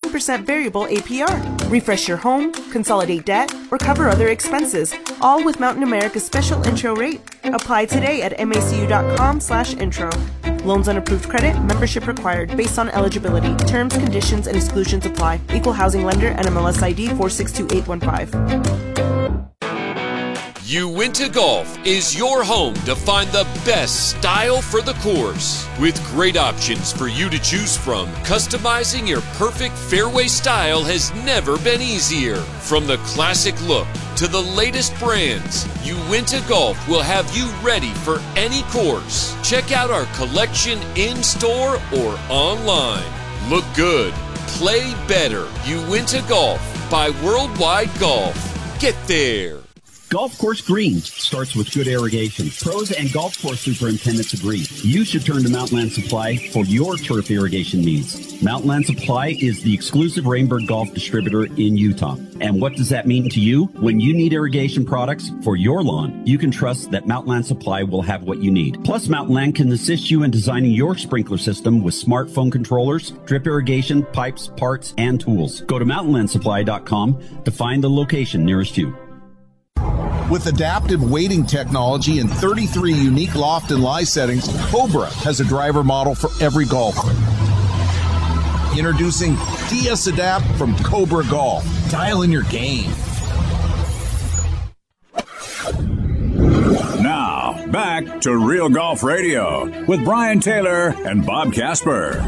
15% variable APR. Refresh your home, consolidate debt, or cover other expenses, all with Mountain America's special intro rate. Apply today at macu.com/intro. Loans on approved credit, membership required based on eligibility. Terms, conditions, and exclusions apply. Equal housing lender, NMLS ID 462815. Uinta Golf is your home to find the best style for the course. With great options for you to choose from, customizing your perfect fairway style has never been easier. From the classic look to the latest brands, Uinta Golf will have you ready for any course. Check out our collection in-store or online. Look good, play better. Uinta Golf by Worldwide Golf. Get there. Golf course green starts with good irrigation. Pros and golf course superintendents agree. You should turn to Mountainland Supply for your turf irrigation needs. Mountainland Supply is the exclusive Rainbird Golf distributor in Utah. And what does that mean to you? When you need irrigation products for your lawn, you can trust that Mountainland Supply will have what you need. Plus, Mountainland can assist you in designing your sprinkler system with smartphone controllers, drip irrigation, pipes, parts, and tools. Go to mountainlandsupply.com to find the location nearest you. With adaptive weighting technology and 33 unique loft and lie settings, Cobra has a driver model for every golfer. Introducing DS Adapt from Cobra Golf. Dial in your game. Now, back to Real Golf Radio with Brian Taylor and Bob Casper.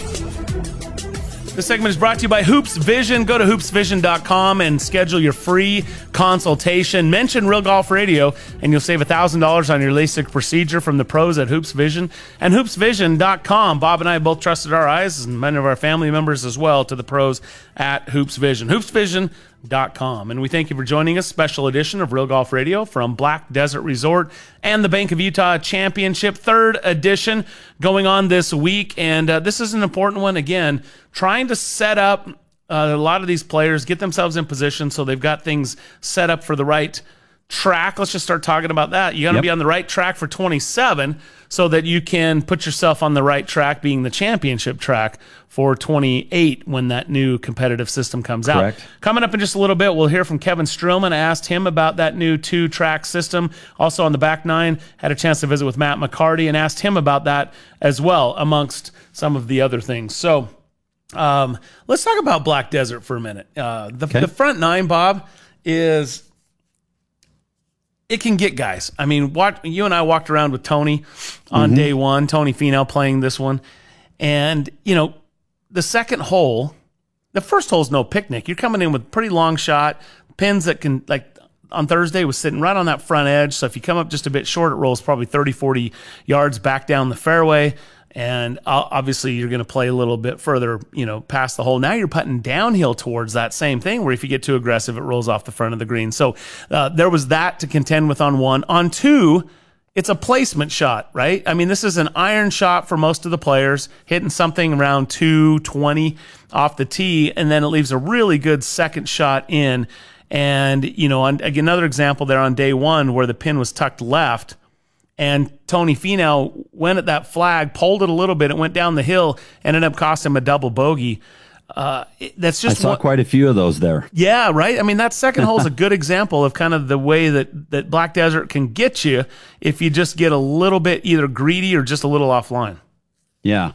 This segment is brought to you by Hoops Vision. Go to hoopsvision.com and schedule your free consultation. Mention Real Golf Radio, and you'll save $1,000 on your LASIK procedure from the pros at Hoops Vision. And hoopsvision.com. Bob and I both trusted our eyes, and many of our family members as well, to the pros at Hoops Vision. Hoopsvision.com. And we thank you for joining us. Special edition of Real Golf Radio from Black Desert Resort and the Bank of Utah Championship, 3rd edition, going on this week. And this is an important one. Again, trying to set up a lot of these players, get themselves in position so they've got things set up for the right track. Let's just start talking about that. You got to be on the right track for 27 so that you can put yourself on the right track, being the championship track for 28 when that new competitive system comes out. Coming up in just a little bit, we'll hear from Kevin Streelman. I asked him about that new 2-track system. Also on the back nine, had a chance to visit with Matt McCarty and asked him about that as well, amongst some of the other things. So let's talk about Black Desert for a minute. The front nine, Bob, is... it can get guys. I mean, you and I walked around with Tony on day one, Tony Finau playing this one. And, the second hole, the first hole's no picnic. You're coming in with pretty long shot, pins that can, like on Thursday, was sitting right on that front edge. So if you come up just a bit short, it rolls probably 30, 40 yards back down the fairway. And obviously you're going to play a little bit further, past the hole. Now you're putting downhill towards that same thing where if you get too aggressive, it rolls off the front of the green. So there was that to contend with on one. On two, it's a placement shot, right? I mean, this is an iron shot for most of the players, hitting something around 220 off the tee, and then it leaves a really good second shot in. And, another example there on day one where the pin was tucked left, and Tony Finau went at that flag, pulled it a little bit, it went down the hill, and ended up costing him a double bogey. That's just I saw quite a few of those there. Yeah, right? I mean, that second hole is a good example of kind of the way that Black Desert can get you if you just get a little bit either greedy or just a little offline. Yeah.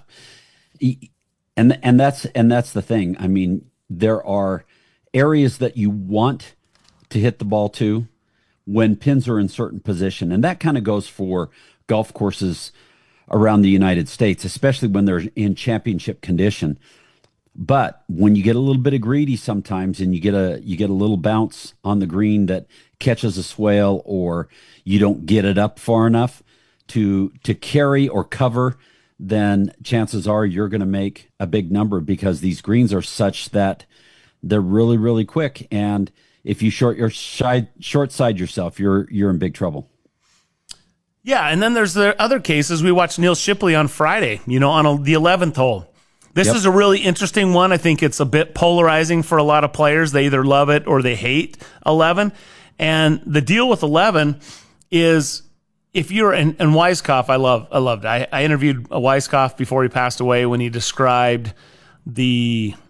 And that's the thing. I mean, there are areas that you want to hit the ball to when pins are in certain position. And that kind of goes for golf courses around the United States, especially when they're in championship condition. But when you get a little bit of greedy sometimes and you get a little bounce on the green that catches a swale, or you don't get it up far enough to carry or cover, then chances are you're going to make a big number, because these greens are such that they're really, really quick. And if you short side yourself, you're in big trouble. Yeah, and then there's the other cases. We watched Neil Shipley on Friday, on the 11th hole. This is a really interesting one. I think it's a bit polarizing for a lot of players. They either love it or they hate 11. And the deal with 11 is, if you're and Weiskopf, I loved it. I interviewed Weiskopf before he passed away when he described the